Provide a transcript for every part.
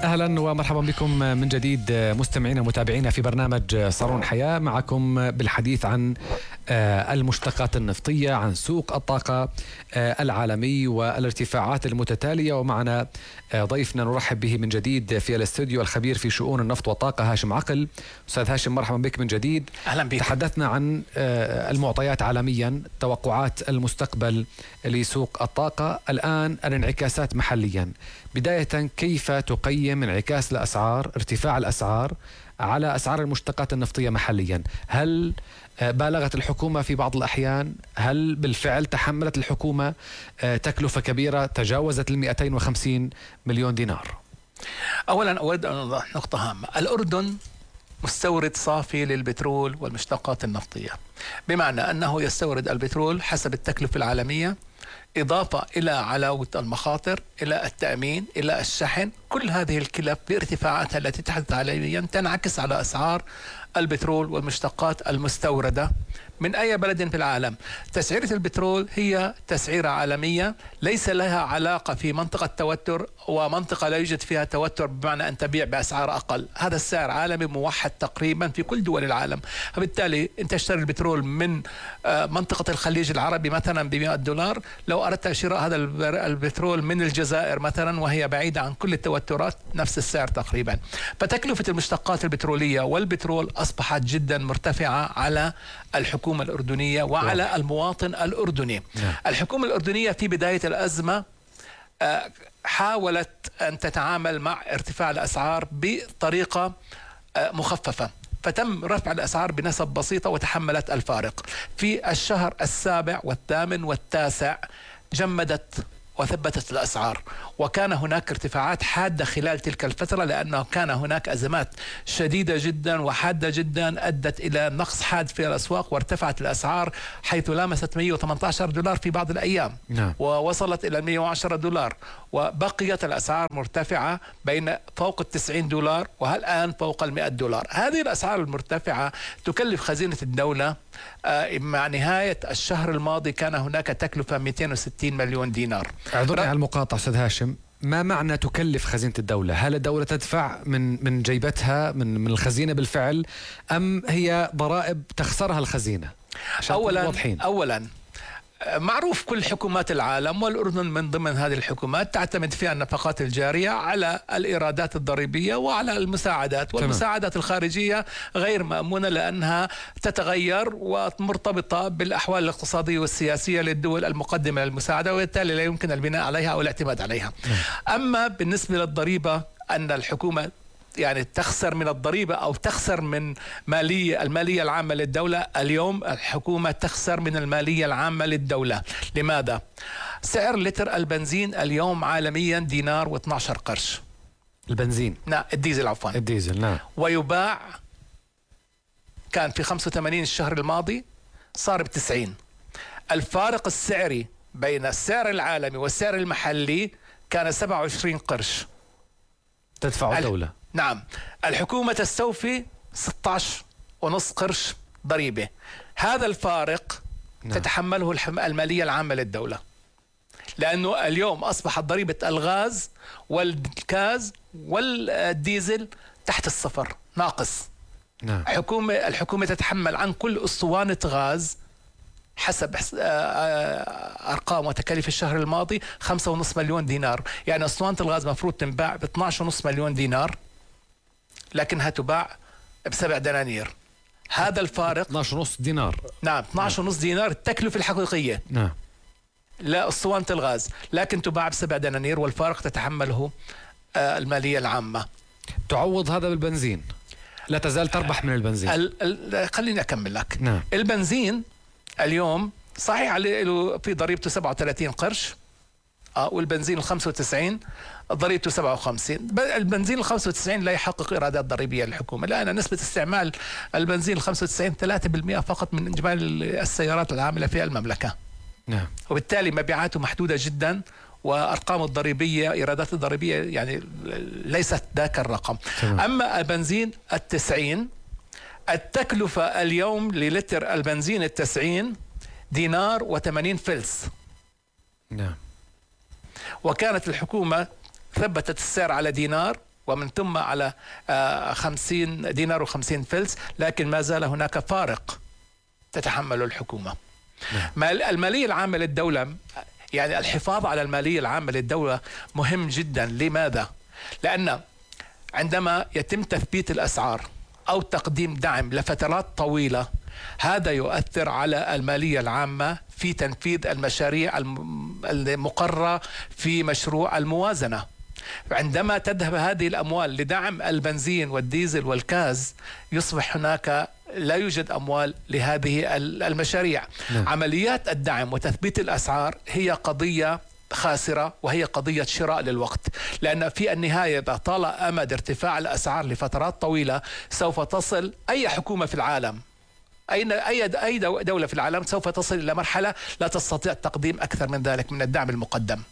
أهلا ومرحبا بكم من جديد مستمعينا ومتابعينا في برنامج صالون حياة، معكم بالحديث عن المشتقات النفطية، عن سوق الطاقة العالمي والارتفاعات المتتالية. ومعنا ضيفنا نرحب به من جديد في الاستوديو الخبير في شؤون النفط والطاقة هاشم عقل. أستاذ هاشم مرحبا بك من جديد. أهلا بك. تحدثنا عن المعطيات عالميا، توقعات المستقبل لسوق الطاقة، الآن الانعكاسات محليا. بداية، كيف تقيم انعكاس الأسعار، ارتفاع الأسعار على أسعار المشتقات النفطية محليا؟ هل بالغت الحكومة في بعض الأحيان؟ هل بالفعل تحملت الحكومة تكلفة كبيرة تجاوزت 250 مليون دينار؟ أولا أود أن أوضح نقطة هامة. الأردن مستورد صافي للبترول والمشتقات النفطية، بمعنى أنه يستورد البترول حسب التكلفة العالمية، إضافة إلى علاوة المخاطر، إلى التأمين، إلى الشحن. كل هذه الكلف بارتفاعاتها التي تحدث عالميا تنعكس على أسعار البترول والمشتقات المستوردة من أي بلد في العالم. تسعيرة البترول هي تسعيرة عالمية، ليس لها علاقة في منطقة توتر ومنطقة لا يوجد فيها توتر، بمعنى أن تبيع بأسعار أقل. هذا السعر عالمي موحد تقريبا في كل دول العالم. فبالتالي أنت تشتري البترول من منطقة الخليج العربي مثلا ب$100، لو أردت شراء هذا البترول من الجزائر مثلا وهي بعيدة عن كل التوترات نفس السعر تقريبا. فتكلفة المشتقات البترولية والبترول أصبحت جدا مرتفعة على الحكومة الأردنية وعلى المواطن الأردني. الحكومة الأردنية في بداية الأزمة حاولت أن تتعامل مع ارتفاع الأسعار بطريقة مخففة، فتم رفع الأسعار بنسب بسيطة وتحملت الفارق. في الشهر السابع والثامن والتاسع جمدت وثبتت الأسعار، وكان هناك ارتفاعات حادة خلال تلك الفترة، لأنه كان هناك أزمات شديدة جدا وحادة جدا أدت إلى نقص حاد في الأسواق، وارتفعت الأسعار حيث لامست $118 في بعض الأيام. ووصلت إلى $110، وبقيت الأسعار مرتفعة بين فوق $90 والآن فوق $100. هذه الأسعار المرتفعة تكلف خزينة الدولة. مع نهاية الشهر الماضي كان هناك تكلفة 260 مليون دينار. اعذرني على المقاطعة أستاذ هاشم، ما معنى تكلف خزينة الدولة؟ هل الدولة تدفع من جيبتها من الخزينة بالفعل، أم هي ضرائب تخسرها الخزينة؟ أولا معروف كل حكومات العالم والأردن من ضمن هذه الحكومات تعتمد فيها النفقات الجارية على الإيرادات الضريبية وعلى المساعدات، والمساعدات الخارجية غير مأمونة لأنها تتغير ومرتبطة بالأحوال الاقتصادية والسياسية للدول المقدمة للمساعدة، وبالتالي لا يمكن البناء عليها أو الاعتماد عليها. أما بالنسبة للضريبة، أن الحكومة يعني تخسر من الضريبة أو تخسر من المالية العامة للدولة. اليوم الحكومة تخسر من المالية العامة للدولة. لماذا؟ سعر لتر البنزين اليوم عالميا $1.12. البنزين؟ نعم، الديزل عفوا. الديزل نعم. ويباع كان في 85 الشهر الماضي، صار ب90. الفارق السعري بين السعر العالمي والسعر المحلي كان 27 قرش تدفع الدولة. نعم، الحكومة تستوفي 16.5 قرش ضريبة. هذا الفارق تتحمله المالية العامة للدولة، لأنه اليوم أصبحت ضريبة الغاز والكاز والديزل تحت الصفر، ناقص. الحكومة تتحمل عن كل أسطوانة غاز حسب أرقام وتكاليف الشهر الماضي 5.5 مليون دينار. يعني أسطوانة الغاز مفروض تنباع ب12.5 مليون دينار، لكنها تباع ب7 دنانير. هذا الفارق 12.5 دينار. نعم، 12.5 دينار التكلفة الحقيقية. نعم. لا أسطوانة الغاز، لكن تباع ب7 دنانير، والفارق تتحمله المالية العامة. تعوض هذا بالبنزين، لا تزال تربح من البنزين. خليني أكمل لك. نعم. البنزين اليوم صحيح عليه في ضريبته 37 قرش، والبنزين ال95 ضريبته 57. البنزين ال95 لا يحقق إيرادات ضريبية للحكومة، لأن نسبة استعمال البنزين ال95 3% فقط من إجمالي السيارات العاملة في المملكة. نعم. وبالتالي مبيعاته محدودة جدا، وأرقام الضريبية إيرادات الضريبية يعني ليست ذاك الرقم. أما البنزين ال90، التكلفة اليوم للتر البنزين ال90 $1.80. نعم. وكانت الحكومة ثبتت السعر على دينار ومن ثم على 50 دينار و50 فلس، لكن ما زال هناك فارق تتحمله الحكومة. المالية العامة للدولة، يعني الحفاظ على المالية العامة للدولة مهم جدا. لماذا؟ لأن عندما يتم تثبيت الأسعار أو تقديم دعم لفترات طويلة، هذا يؤثر على المالية العامة في تنفيذ المشاريع المقررة في مشروع الموازنة. عندما تذهب هذه الأموال لدعم البنزين والديزل والغاز، يصبح هناك لا يوجد أموال لهذه المشاريع. عمليات الدعم وتثبيت الأسعار هي قضية خاسرة، وهي قضية شراء للوقت، لأن في النهاية إذا طال أمد ارتفاع الأسعار لفترات طويلة سوف تصل أي حكومة في العالم، أي دولة في العالم سوف تصل إلى مرحلة لا تستطيع تقديم أكثر من ذلك من الدعم المقدم.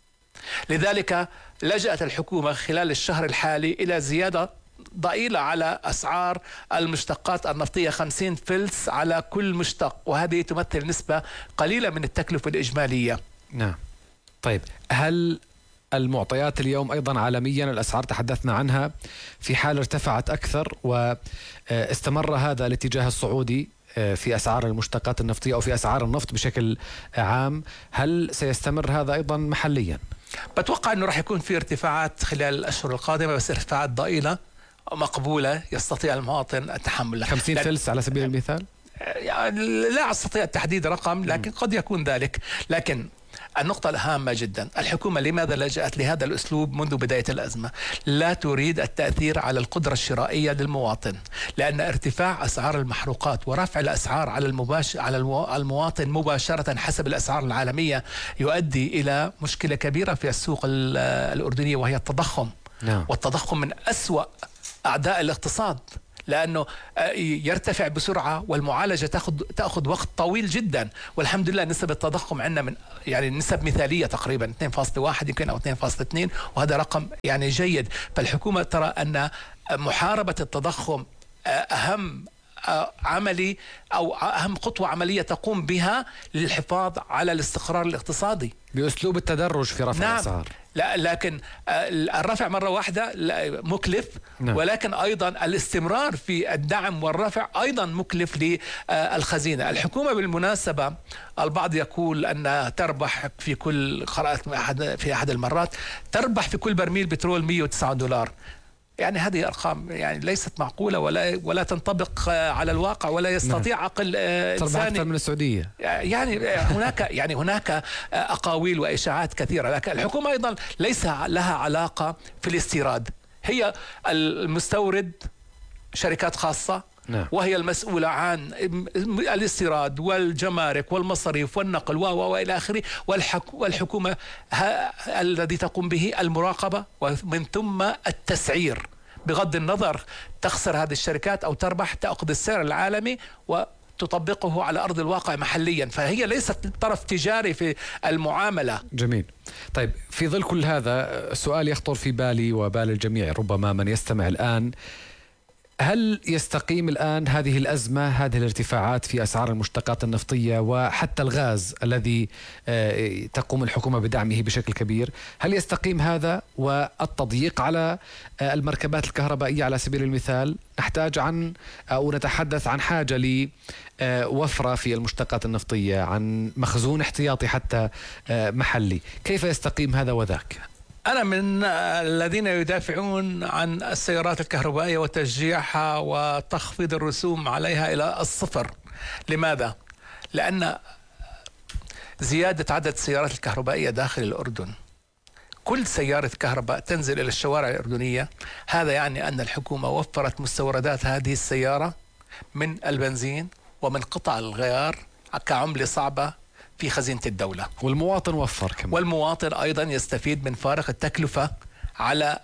لذلك لجأت الحكومة خلال الشهر الحالي إلى زيادة ضئيلة على أسعار المشتقات النفطية، 50 فلس على كل مشتق، وهذه تمثل نسبة قليلة من التكلفة الإجمالية. نعم. طيب، هل المعطيات اليوم أيضا عالميا الأسعار تحدثنا عنها في حال ارتفعت أكثر واستمر هذا الاتجاه الصعودي في أسعار المشتقات النفطية أو في أسعار النفط بشكل عام، هل سيستمر هذا أيضا محليا؟ بتوقع أنه راح يكون في ارتفاعات خلال الأشهر القادمة، بس ارتفاعات ضئيلة مقبولة يستطيع المواطن التحملها. 50 فلس على سبيل المثال؟ يعني لا أستطيع تحديد رقم، لكن قد يكون ذلك. لكن النقطة الهامة جدا، الحكومة لماذا لجأت لهذا الأسلوب منذ بداية الأزمة؟ لا تريد التأثير على القدرة الشرائية للمواطن، لأن ارتفاع أسعار المحروقات ورفع الأسعار على المواطن مباشرة حسب الأسعار العالمية يؤدي إلى مشكلة كبيرة في السوق الأردنية، وهي التضخم. والتضخم من أسوأ أعداء الاقتصاد، لأنه يرتفع بسرعة والمعالجة تأخذ وقت طويل جدا. والحمد لله نسب التضخم عندنا من يعني نسب مثالية تقريبا 2.1 يمكن أو 2.2، وهذا رقم يعني جيد. فالحكومة ترى أن محاربة التضخم أهم عملي أو أهم خطوة عملية تقوم بها للحفاظ على الاستقرار الاقتصادي بأسلوب التدرج في رفع الأسعار. لا، لكن الرفع مرة واحدة مكلف. ولكن أيضا الاستمرار في الدعم والرفع أيضا مكلف للخزينة. الحكومة بالمناسبة البعض يقول أنها تربح في كل، قرأت في أحد المرات تربح في كل برميل بترول $109. يعني هذه أرقام يعني ليست معقولة ولا تنطبق على الواقع، ولا يستطيع عقل إنساني. أكثر من السعودية. يعني هناك أقاويل وإشاعات كثيرة، لكن الحكومة أيضا ليس لها علاقة في الاستيراد. هي المستورد شركات خاصة، وهي المسؤولة عن الاستيراد والجمارك والمصاريف والنقل وإلى آخره. والحكومة الذي تقوم به المراقبة ومن ثم التسعير. بغض النظر تخسر هذه الشركات أو تربح، تأخذ السعر العالمي وتطبقه على أرض الواقع محليا. فهي ليست طرف تجاري في المعاملة. جميل. طيب، في ظل كل هذا سؤال يخطر في بالي وبال الجميع، ربما من يستمع الآن: هل يستقيم الآن هذه الأزمة، هذه الارتفاعات في أسعار المشتقات النفطية وحتى الغاز الذي تقوم الحكومة بدعمه بشكل كبير، هل يستقيم هذا والتضييق على المركبات الكهربائية على سبيل المثال؟ نحتاج أو نتحدث عن حاجة لوفرة في المشتقات النفطية، عن مخزون احتياطي حتى محلي. كيف يستقيم هذا وذاك؟ أنا من الذين يدافعون عن السيارات الكهربائية وتشجيعها وتخفيض الرسوم عليها إلى الصفر. لماذا؟ لأن زيادة عدد السيارات الكهربائية داخل الأردن، كل سيارة كهرباء تنزل إلى الشوارع الأردنية، هذا يعني أن الحكومة وفرت مستوردات هذه السيارة من البنزين ومن قطع الغيار كعملة صعبة في خزينة الدولة. والمواطن وفر كمان. والمواطن أيضا يستفيد من فارق التكلفة على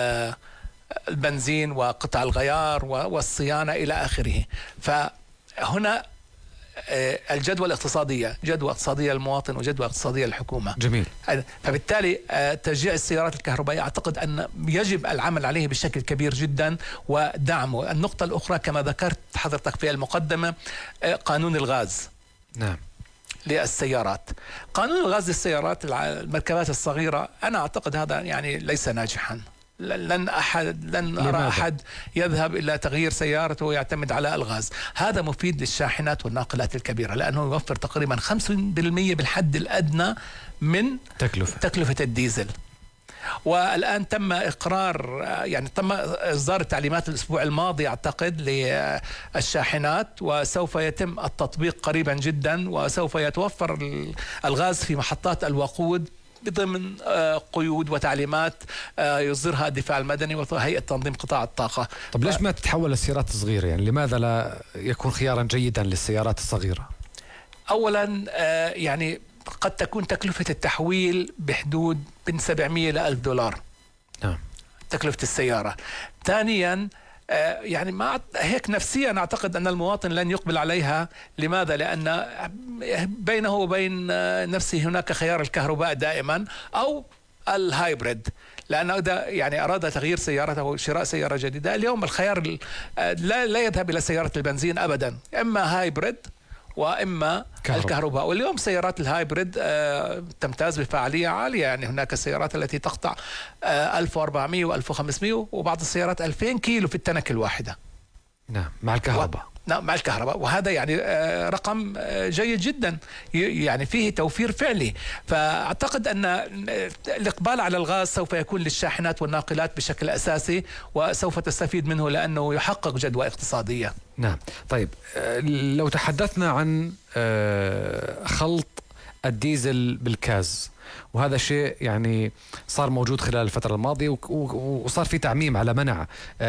البنزين وقطع الغيار والصيانة إلى آخره. فهنا الجدوى الاقتصادية، جدوى اقتصادية للمواطن وجدوى اقتصادية للحكومة. جميل. فبالتالي تشجيع السيارات الكهربائية أعتقد أن يجب العمل عليه بشكل كبير جدا ودعمه. النقطة الأخرى كما ذكرت حضرتك في المقدمة، قانون الغاز. نعم. للسيارات. قانون الغاز للسيارات المركبات الصغيرة، أنا أعتقد هذا يعني ليس ناجحا. لن أرى أحد يذهب إلى تغيير سيارته ويعتمد على الغاز. هذا مفيد للشاحنات والناقلات الكبيرة، لأنه يوفر تقريبا 5% بالحد الأدنى من تكلفة الديزل. والآن تم إقرار، يعني تم إصدار التعليمات الأسبوع الماضي أعتقد للشاحنات، وسوف يتم التطبيق قريبا جدا، وسوف يتوفر الغاز في محطات الوقود بضمن قيود وتعليمات يصدرها الدفاع المدني وهيئة تنظيم قطاع الطاقة. طب ليش ما تتحول للسيارات الصغيرة؟ يعني لماذا لا يكون خيارا جيدا للسيارات الصغيرة؟ أولا يعني قد تكون تكلفة التحويل بحدود من 700 إلى 1000 دولار تكلفة السيارة. ثانيا يعني ما هيك نفسيا أعتقد أن المواطن لن يقبل عليها. لماذا؟ لأن بينه وبين نفسه هناك خيار الكهرباء دائما أو الهايبريد، لأنه إذا يعني أراد تغيير سيارته أو شراء سيارة جديدة اليوم الخيار لا يذهب إلى سيارة البنزين أبدا، إما هايبريد وإما الكهرباء. واليوم سيارات الهايبريد تمتاز بفعالية عالية، يعني هناك السيارات التي تقطع 1400 و1500 وبعض السيارات 2000 كيلو في التنك الواحدة. نعم مع الكهرباء. نعم مع الكهرباء، وهذا يعني رقم جيد جدا، يعني فيه توفير فعلي. فأعتقد أن الإقبال على الغاز سوف يكون للشاحنات والناقلات بشكل أساسي، وسوف تستفيد منه لأنه يحقق جدوى اقتصادية. نعم. طيب لو تحدثنا عن خلط الديزل بالكاز، وهذا شيء يعني صار موجود خلال الفترة الماضية، وصار في تعميم على منع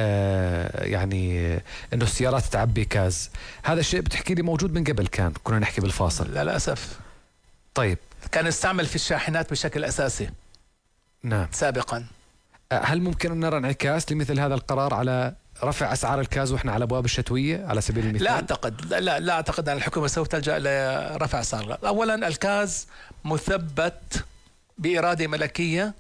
يعني انه السيارات تعبي كاز. هذا الشيء بتحكي لي موجود من قبل، كنا نحكي بالفاصل. للأسف. طيب كان يستعمل في الشاحنات بشكل أساسي. نعم سابقا. هل ممكن أن نرى انعكاس لمثل هذا القرار على رفع أسعار الكاز وإحنا على أبواب الشتوية على سبيل المثال؟ لا أعتقد أن الحكومة سوف تلجأ لرفع أسعار. أولا الكاز مثبت بإرادة ملكية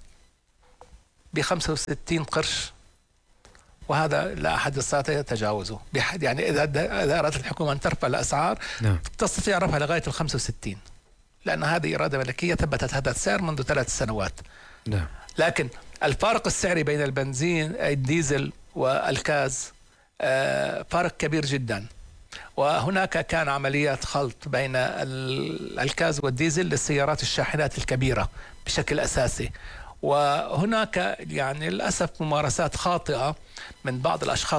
ب65 قرش، وهذا لا أحد يستطيع يتجاوزه بحد. يعني إذا أرادت الحكومة أن ترفع الأسعار تستطيع رفعها لغاية 65، لأن هذه إرادة ملكية ثبتت هذا السعر منذ 3 سنوات. نعم. لكن الفارق السعري بين البنزين الديزل والكاز فارق كبير جدا، وهناك كان عمليات خلط بين الكاز والديزل للسيارات الشاحنات الكبيرة بشكل أساسي، وهناك يعني للأسف ممارسات خاطئة من بعض الأشخاص